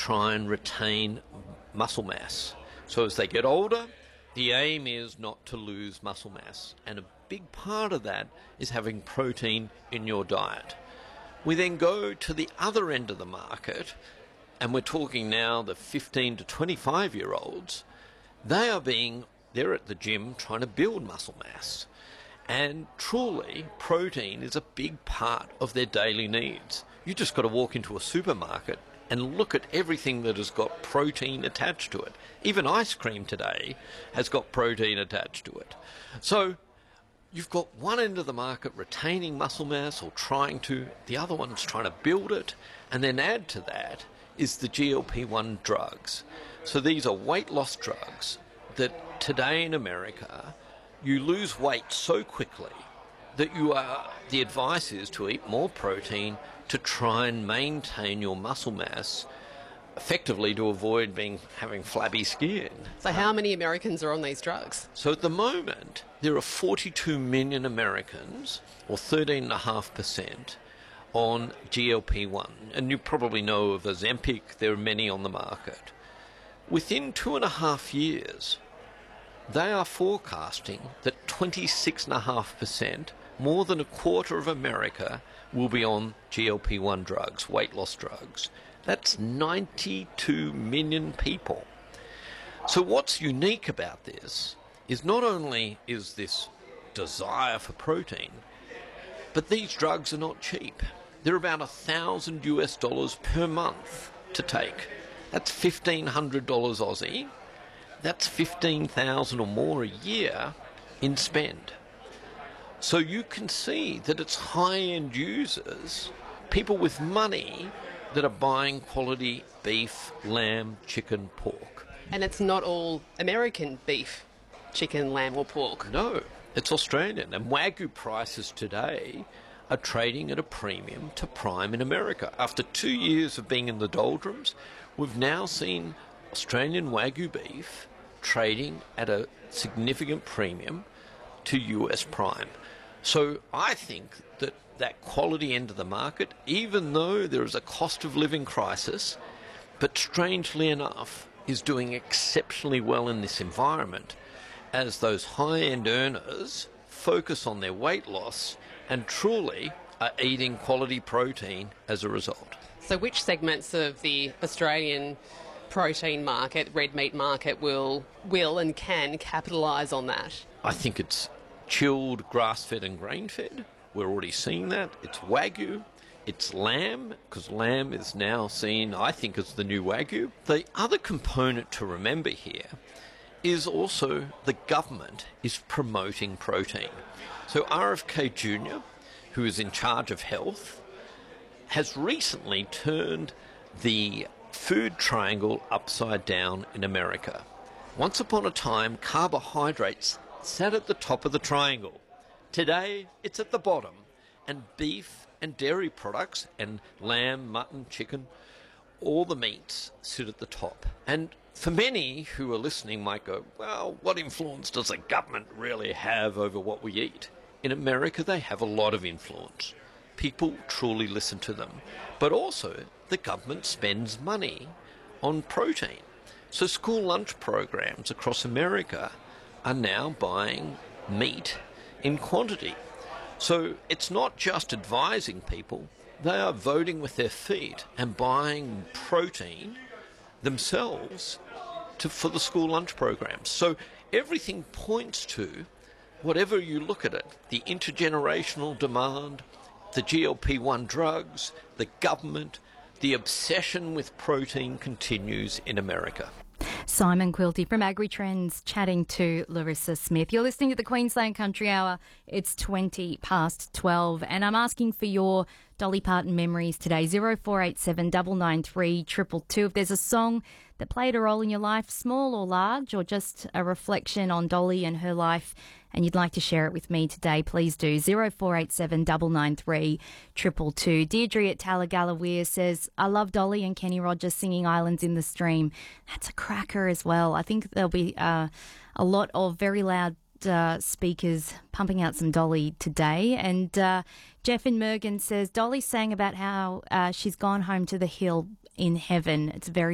try and retain muscle mass. So as they get older, the aim is not to lose muscle mass. And a big part of that is having protein in your diet. We then go to the other end of the market, and we're talking now the 15 to 25-year-olds. They're at the gym trying to build muscle mass. And truly, protein is a big part of their daily needs. You just got to walk into a supermarket and look at everything that has got protein attached to it. Even ice cream today has got protein attached to it. So you've got one end of the market retaining muscle mass or the other one's trying to build it, and then add to that is the GLP-1 drugs. So these are weight loss drugs that today in America, you lose weight so quickly that the advice is to eat more protein to try and maintain your muscle mass, effectively to avoid having flabby skin. So how many Americans are on these drugs? So at the moment, there are 42 million Americans, or 13.5%, on GLP-1. And you probably know of Ozempic, there are many on the market. Within 2.5 years, they are forecasting that 26.5%, more than a quarter of America, will be on GLP-1 drugs, weight loss drugs. That's 92 million people. So what's unique about this is not only is this desire for protein, but these drugs are not cheap. They're about $1,000 per month to take. That's $1,500 Aussie. That's $15,000 or more a year in spend. So you can see that it's high-end users, people with money, that are buying quality beef, lamb, chicken, pork. And it's not all American beef, chicken, lamb or pork? No, it's Australian. And Wagyu prices today are trading at a premium to prime in America. After 2 years of being in the doldrums, we've now seen Australian Wagyu beef trading at a significant premium to US prime. So I think that quality end of the market, even though there is a cost of living crisis, but strangely enough is doing exceptionally well in this environment as those high-end earners focus on their weight loss and truly are eating quality protein as a result. So which segments of the Australian protein market, red meat market, will and can capitalise on that? I think it's chilled, grass-fed and grain-fed. We're already seeing that. It's Wagyu. It's lamb, because lamb is now seen, I think, as the new Wagyu. The other component to remember here is also the government is promoting protein. So RFK Jr., who is in charge of health, has recently turned the food triangle upside down in America. Once upon a time, carbohydrates sat at the top of the triangle. Today, it's at the bottom, and beef and dairy products and lamb, mutton, chicken, all the meats sit at the top. And for many who are listening might go, well, what influence does the government really have over what we eat? In America, they have a lot of influence. People truly listen to them. But also, the government spends money on protein. So school lunch programs across America are now buying meat in quantity. So it's not just advising people, they are voting with their feet and buying protein themselves for the school lunch programs. So everything points to, whatever you look at it, the intergenerational demand, the GLP-1 drugs, the government, the obsession with protein continues in America. Simon Quilty from AgriTrends chatting to Larissa Smith. You're listening to the Queensland Country Hour. It's 20 past 12 and I'm asking for your Dolly Parton memories today. 0487 993 222. If there's a song that played a role in your life, small or large, or just a reflection on Dolly and her life, and you'd like to share it with me today, please do. 0487 993 222. Deirdre at Talagalla Weir says, I love Dolly and Kenny Rogers singing Islands in the Stream. That's a cracker as well. I think there'll be a lot of very loud speakers pumping out some Dolly today. And Jeff in Mergen says, Dolly sang about how she's gone home to the hill in heaven. It's very